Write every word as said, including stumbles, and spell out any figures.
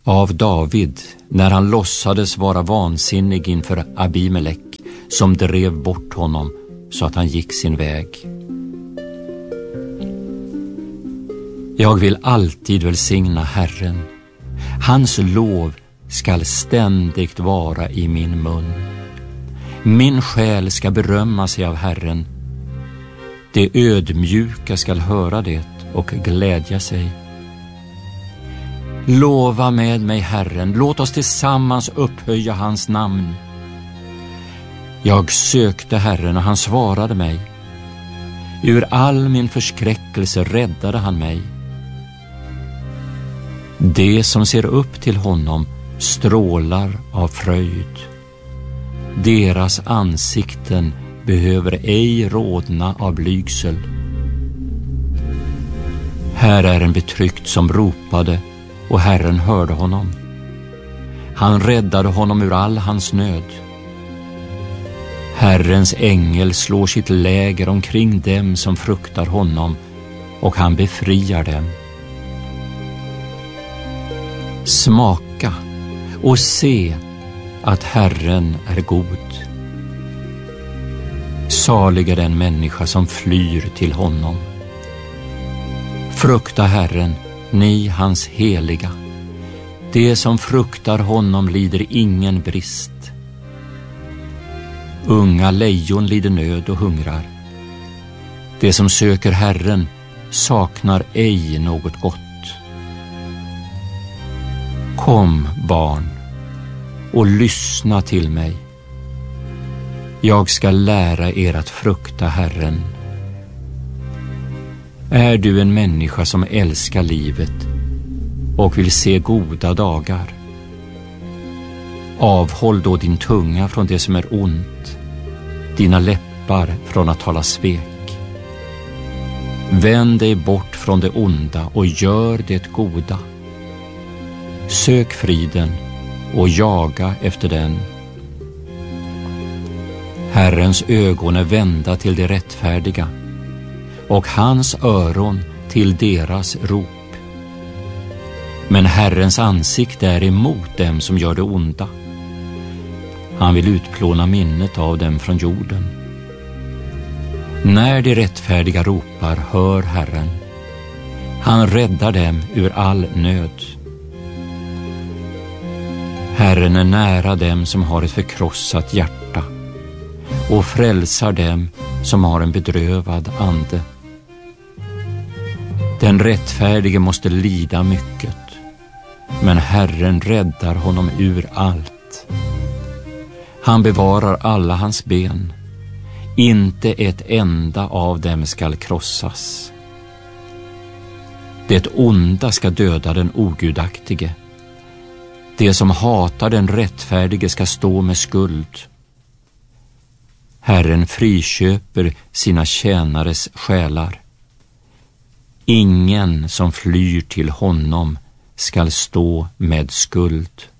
av David när han låtsades vara vansinnig inför Abimelek som drev bort honom så att han gick sin väg. Jag vill alltid välsigna Herren. Hans lov skall ständigt vara i min mun. Min själ ska berömma sig av Herren. Det ödmjuka skall höra det och glädja sig. Lova med mig, Herren, låt oss tillsammans upphöja hans namn. Jag sökte Herren och han svarade mig. Ur all min förskräckelse räddade han mig. Det som ser upp till honom strålar av fröjd. Deras ansikten behöver ej rodna av blygsel. Här är en betryckt som ropade, och Herren hörde honom. Han räddade honom ur all hans nöd. Herrens ängel slår sitt läger omkring dem som fruktar honom, och han befriar dem. Smaka och se att Herren är god. Salig är den människa som flyr till honom. Frukta Herren, ni hans heliga. Det som fruktar honom lider ingen brist. Unga lejon lider nöd och hungrar. Det som söker Herren saknar ej något gott. Kom, barn, och lyssna till mig. Jag ska lära er att frukta Herren. Är du en människa som älskar livet och vill se goda dagar? Avhåll då din tunga från det som är ont, dina läppar från att tala svek. Vänd dig bort från det onda och gör det goda. Sök friden och jaga efter den. Herrens ögon är vända till de rättfärdiga och hans öron till deras rop. Men Herrens ansikte är emot dem som gör det onda. Han vill utplåna minnet av dem från jorden. När de rättfärdiga ropar, hör Herren. Han räddar dem ur all nöd. Herren är nära dem som har ett förkrossat hjärta och frälsar dem som har en bedrövad ande. Den rättfärdige måste lida mycket, men Herren räddar honom ur allt. Han bevarar alla hans ben, inte ett enda av dem skall krossas. Det onda ska döda den ogudaktige. Det som hatar den rättfärdige ska stå med skuld. Herren friköper sina tjänares själar. Ingen som flyr till honom skall stå med skuld.